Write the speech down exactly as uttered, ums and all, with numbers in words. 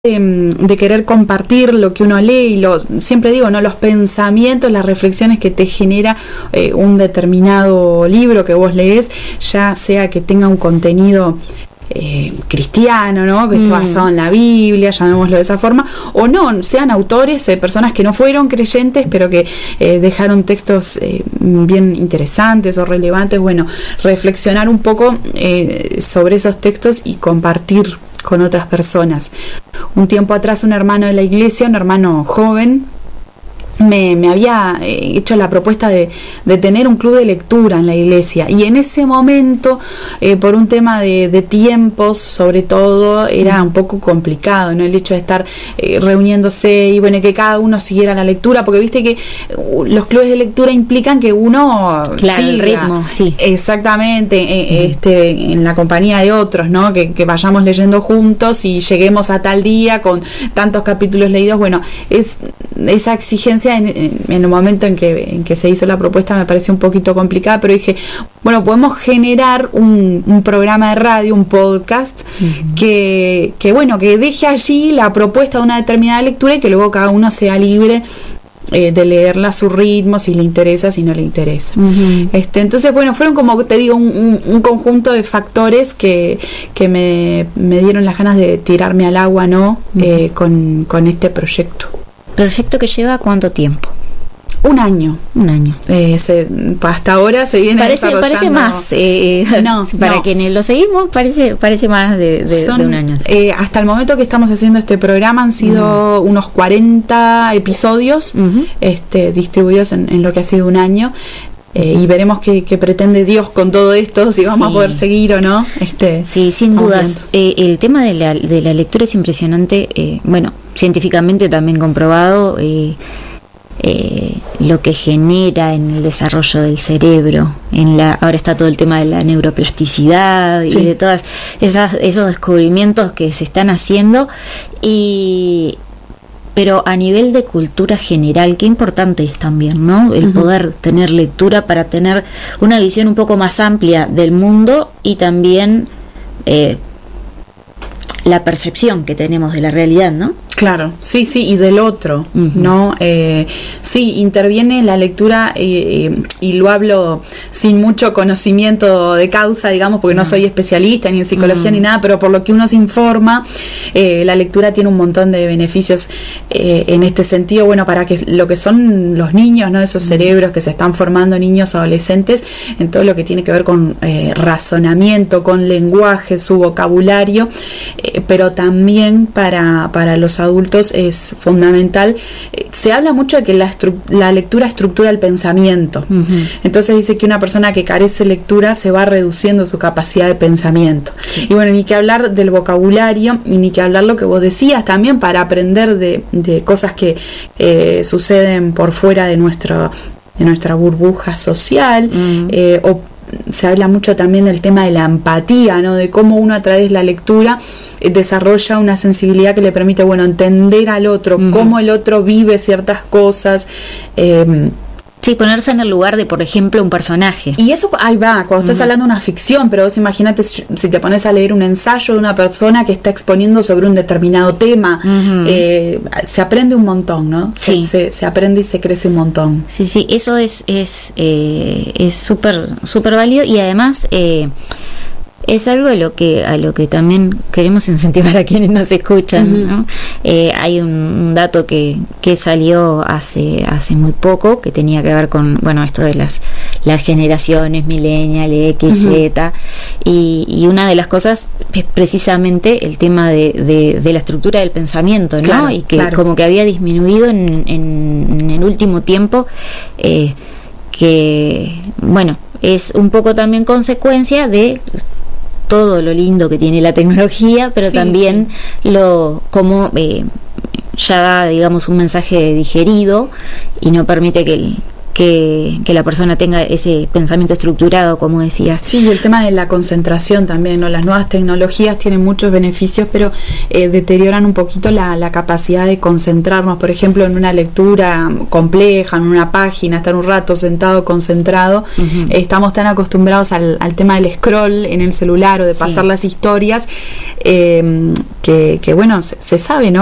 De, de querer compartir lo que uno lee y lo, siempre digo, ¿no? Los pensamientos, las reflexiones que te genera eh, un determinado libro que vos lees, ya sea que tenga un contenido eh, cristiano, ¿no? Que esté mm. basado en la Biblia, llamémoslo de esa forma, o no, sean autores, eh, personas que no fueron creyentes, pero que eh, dejaron textos eh, bien interesantes o relevantes. Bueno, reflexionar un poco eh, sobre esos textos y compartir con otras personas. Un tiempo atrás un hermano de la iglesia, un hermano joven, me, me había eh, hecho la propuesta de, de tener un club de lectura en la iglesia, y en ese momento eh, por un tema de, de tiempos sobre todo era un poco complicado, ¿no? El hecho de estar eh, reuniéndose y bueno, que cada uno siguiera la lectura, porque viste que uh, los clubes de lectura implican que uno claro, siga, el ritmo, sí, exactamente, eh, uh-huh. este, en la compañía de otros, ¿no? Que, que vayamos leyendo juntos y lleguemos a tal día con tantos capítulos leídos. Bueno, es esa exigencia En, en, en el momento en que, en que se hizo la propuesta me pareció un poquito complicada, pero dije, bueno, podemos generar un, un programa de radio, un podcast, uh-huh. que, que bueno, que deje allí la propuesta de una determinada lectura y que luego cada uno sea libre eh, de leerla a su ritmo, si le interesa, si no le interesa. Uh-huh. Este, entonces, bueno, fueron como te digo, un, un, un conjunto de factores que, que me, me dieron las ganas de tirarme al agua, ¿no? Uh-huh. Eh, con, con este proyecto. ¿Proyecto que lleva cuánto tiempo? Un año. Un año. Eh, se, hasta ahora se viene parece, desarrollando. Parece más. Eh, no, para no. quienes lo seguimos, parece parece más de, de, Son, de un año. Sí. Eh, hasta el momento que estamos haciendo este programa han sido uh-huh. unos cuarenta episodios uh-huh. este, distribuidos en, en lo que ha sido un año. Eh, y veremos qué, qué pretende Dios con todo esto, si vamos sí. a poder seguir o no. Este, sí, sin dudas. Eh, el tema de la, de la lectura es impresionante. Eh, bueno, científicamente también comprobado eh, eh, lo que genera en el desarrollo del cerebro. En la ahora está todo el tema de la neuroplasticidad sí. y de todas esas esos descubrimientos que se están haciendo. Y pero a nivel de cultura general, qué importante es también, ¿no? El uh-huh. poder tener lectura para tener una visión un poco más amplia del mundo y también eh, la percepción que tenemos de la realidad, ¿no? Claro, sí, sí, y del otro, uh-huh. ¿no? Eh, sí, interviene la lectura eh, y lo hablo sin mucho conocimiento de causa, digamos, porque no, no soy especialista ni en psicología uh-huh. ni nada, pero por lo que uno se informa, eh, la lectura tiene un montón de beneficios eh, en este sentido, bueno, para que lo que son los niños, ¿no? Esos uh-huh. cerebros que se están formando, niños, adolescentes, en todo lo que tiene que ver con eh, razonamiento, con lenguaje, su vocabulario, eh, pero también para, para los adultos adultos es fundamental. Se habla mucho de que la, estru- la lectura estructura el pensamiento. Uh-huh. Entonces dice que una persona que carece de lectura se va reduciendo su capacidad de pensamiento. Sí. Y bueno, ni que hablar del vocabulario y ni que hablar lo que vos decías también para aprender de, de cosas que eh, suceden por fuera de nuestra, de nuestra burbuja social. Uh-huh. eh, o se habla mucho también del tema de la empatía, ¿no? De cómo uno a través de la lectura eh, desarrolla una sensibilidad que le permite, bueno, entender al otro, uh-huh. cómo el otro vive ciertas cosas. Eh, Sí, ponerse en el lugar de, por ejemplo, un personaje. Y eso, ahí va, cuando estás uh-huh. hablando de una ficción, pero vos imagínate si, si te pones a leer un ensayo de una persona que está exponiendo sobre un determinado tema, uh-huh. eh, se aprende un montón, ¿no? Sí. Se, se aprende y se crece un montón. Sí, sí, eso es es eh, es súper súper válido y además eh, es algo a lo que a lo que también queremos incentivar a quienes nos escuchan, uh-huh. ¿no? Eh, hay un, un dato que, que salió hace hace muy poco que tenía que ver con, bueno, esto de las las generaciones millennial, X, uh-huh. Z, y, y una de las cosas es precisamente el tema de, de, de la estructura del pensamiento, ¿no? Claro, y que claro. como que había disminuido en, en, en el último tiempo, eh, que bueno, es un poco también consecuencia de todo lo lindo que tiene la tecnología, pero sí, también sí. lo como eh, ya da, digamos, un mensaje digerido y no permite que el, que, que la persona tenga ese pensamiento estructurado, como decías. Sí, y el tema de la concentración también, ¿no? Las nuevas tecnologías tienen muchos beneficios, pero eh, deterioran un poquito la, la capacidad de concentrarnos, por ejemplo, en una lectura compleja, en una página, estar un rato sentado, concentrado. Uh-huh. Eh, estamos tan acostumbrados al, al tema del scroll en el celular o de pasar sí. las historias, eh, que, que bueno, se, se sabe, ¿no?